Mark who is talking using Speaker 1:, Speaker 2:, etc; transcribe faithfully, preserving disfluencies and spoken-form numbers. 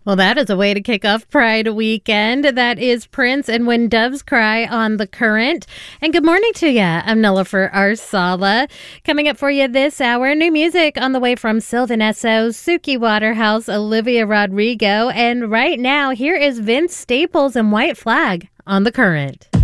Speaker 1: Well, that is a way to kick off Pride weekend. That is Prince and When Doves Cry on The Current. And good morning to you. I'm Nilofer Arsala. Coming up for you this hour, new music on the way from Sylvan Esso, Suki Waterhouse, Olivia Rodrigo. And right now, here is Vince Staples and White Flag on The Current.